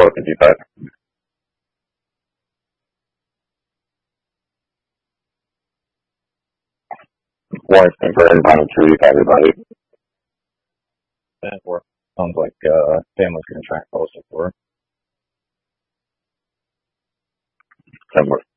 4:55. Wife confirmed on a 2 week, everybody. That work. Sounds like family's going to try and post it for her. Somewhere.